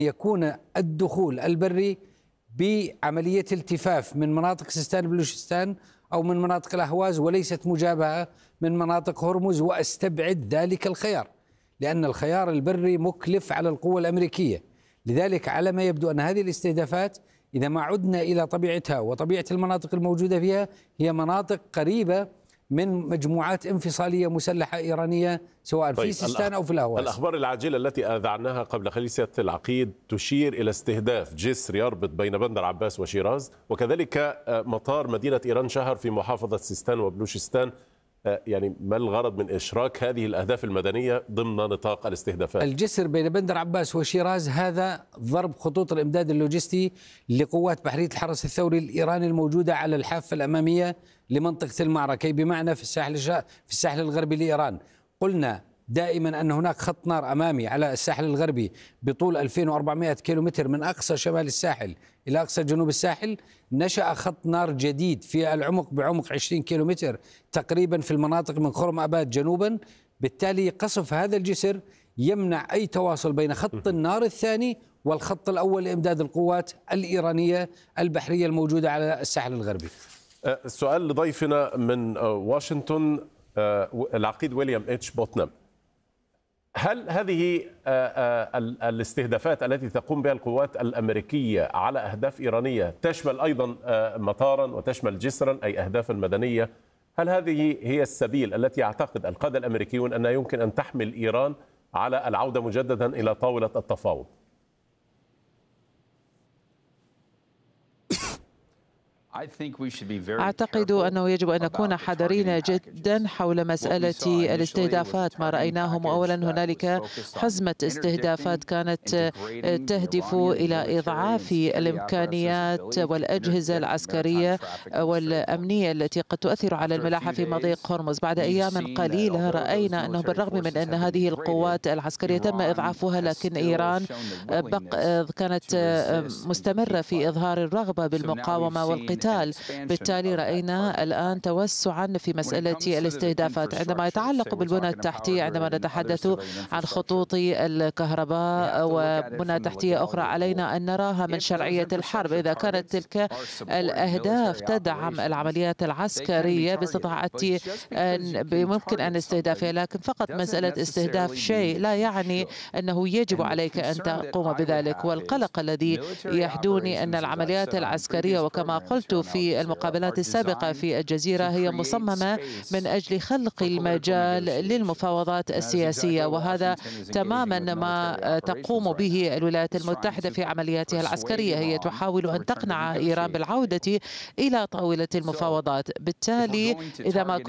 يكون الدخول البري بعملية التفاف من مناطق سيستان بلوشستان أو من مناطق الأهواز، وليست مجابهة من مناطق هرمز، وأستبعد ذلك الخيار، لأن الخيار البري مكلف على القوة الأمريكية. لذلك على ما يبدو أن هذه الاستهدافات إذا ما عدنا إلى طبيعتها وطبيعة المناطق الموجودة فيها، هي مناطق قريبة من مجموعات انفصالية مسلحة إيرانية سواء في سيستان أو في الأهواز. الأخبار العاجلة التي أذعناها قبل قليل سيادة العقيد تشير إلى استهداف جسر يربط بين بندر عباس وشيراز، وكذلك مطار مدينة إيران شهر في محافظة سيستان وبلوشستان. يعني ما الغرض من إشراك هذه الأهداف المدنية ضمن نطاق الاستهدافات؟ الجسر بين بندر عباس وشيراز هذا ضرب خطوط الإمداد اللوجستي لقوات بحرية الحرس الثوري الإيراني الموجودة على الحافة الأمامية لمنطقة المعركة، بمعنى في الساحل الغربي لإيران. قلنا دائما أن هناك خط نار أمامي على الساحل الغربي بطول 2400 كيلومتر من أقصى شمال الساحل إلى أقصى جنوب الساحل. نشأ خط نار جديد في العمق بعمق 20 كيلومتر تقريبا في المناطق من خرم أباد جنوبا. بالتالي قصف هذا الجسر يمنع أي تواصل بين خط النار الثاني والخط الأول لإمداد القوات الإيرانية البحرية الموجودة على الساحل الغربي. السؤال لضيفنا من واشنطن العقيد ويليام اتش بوتنام، هل هذه الاستهدافات التي تقوم بها القوات الأمريكية على أهداف إيرانية تشمل أيضا مطارا وتشمل جسرا أي أهدافا مدنية؟ هل هذه هي السبيل التي يعتقد القادة الأمريكيون أنها يمكن أن تحمل إيران على العودة مجددا إلى طاولة التفاوض؟ أعتقد أنه يجب أن نكون حذرين جدا حول مسألة الاستهدافات. ما رأيناه أولا هنالك حزمة استهدافات كانت تهدف إلى إضعاف الإمكانيات والأجهزة العسكرية والأمنية التي قد تؤثر على الملاحة في مضيق هرمز. بعد أيام قليلة رأينا أنه بالرغم من أن هذه القوات العسكرية تم إضعافها، لكن إيران كانت مستمرة في إظهار الرغبة بالمقاومة والقتال. بالتالي رأينا الآن توسعا في مسألة الاستهدافات. عندما يتعلق بالبنى التحتية، عندما نتحدث عن خطوط الكهرباء وبنى تحتية أخرى، علينا أن نراها من شرعية الحرب. إذا كانت تلك الأهداف تدعم العمليات العسكرية باستطاعة ممكن أن استهدافها، لكن فقط مسألة استهداف شيء لا يعني أنه يجب عليك أن تقوم بذلك. والقلق الذي يحدوني أن العمليات العسكرية، وكما قلت في المقابلات السابقة في الجزيرة، هي مصممة من أجل خلق المجال للمفاوضات السياسية، وهذا تماما ما تقوم به الولايات المتحدة في عملياتها العسكرية. هي تحاول أن تقنع إيران بالعودة إلى طاولة المفاوضات. بالتالي إذا ما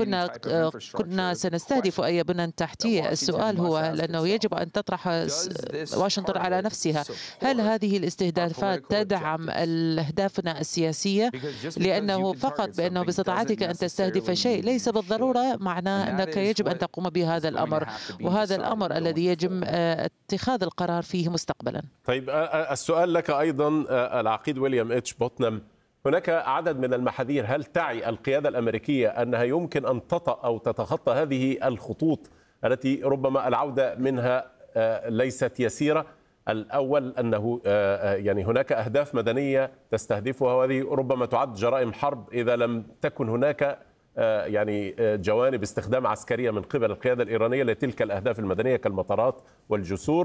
كنا سنستهدف أي بنى تحتية، السؤال هو لأنه يجب أن تطرح واشنطن على نفسها، هل هذه الاستهدافات تدعم أهدافنا السياسية؟ لأنه فقط بأنه باستطاعتك أن تستهدف شيء ليس بالضرورة معناه أنك يجب أن تقوم بهذا الأمر، وهذا الأمر الذي يجب اتخاذ القرار فيه مستقبلا. طيب السؤال لك أيضا العقيد ويليام اتش بوتنام، هناك عدد من المحاذير، هل تعي القيادة الأمريكية أنها يمكن أن تطأ أو تتخطى هذه الخطوط التي ربما العودة منها ليست يسيرة؟ الأول أنه يعني هناك أهداف مدنية تستهدفها، وهذه ربما تعد جرائم حرب إذا لم تكن هناك يعني جوانب استخدام عسكرية من قبل القيادة الإيرانية لتلك الأهداف المدنية كالمطارات والجسور.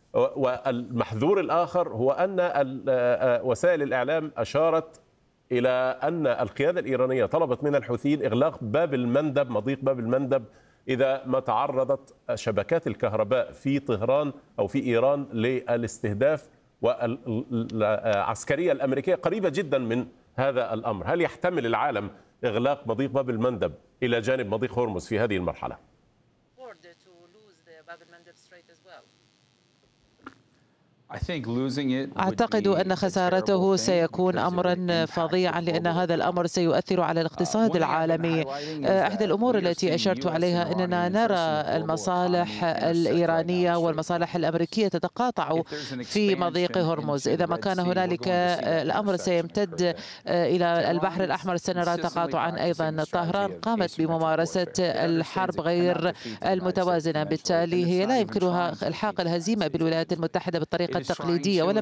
والمحذور الآخر هو أن وسائل الإعلام أشارت إلى أن القيادة الإيرانية طلبت من الحوثيين إغلاق باب المندب، مضيق باب المندب، إذا ما تعرضت شبكات الكهرباء في طهران أو في إيران للاستهداف. والعسكرية الأمريكية قريبة جدا من هذا الأمر. هل يحتمل العالم إغلاق مضيق باب المندب إلى جانب مضيق هرمز في هذه المرحلة؟ أعتقد أن خسارته سيكون أمرا فظيعا، لأن هذا الأمر سيؤثر على الاقتصاد العالمي. إحدى الأمور التي أشرت عليها أننا نرى المصالح الإيرانية والمصالح الأمريكية تتقاطع في مضيق هرمز. إذا ما كان هنالك الأمر سيمتد إلى البحر الأحمر، سنرى تقاطعا أيضا. طهران قامت بممارسة الحرب غير المتوازنة، بالتالي هي لا يمكنها إلحاق الهزيمة بالولايات المتحدة بالطريقة التقليدية، ولم